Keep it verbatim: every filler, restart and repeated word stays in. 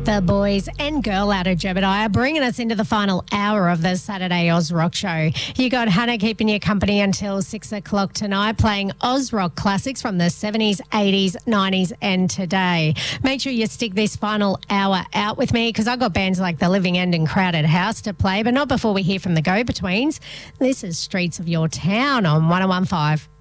The boys and girl out of Jebediah bringing us into the final hour of the Saturday Oz Rock Show. You got Hannah keeping you company until six o'clock tonight, playing Oz Rock classics from the seventies, eighties, nineties and today. Make sure you stick this final hour out with me because I've got bands like The Living End and Crowded House to play, but not before we hear from the Go-Betweens. This is Streets of Your Town on one oh one point five.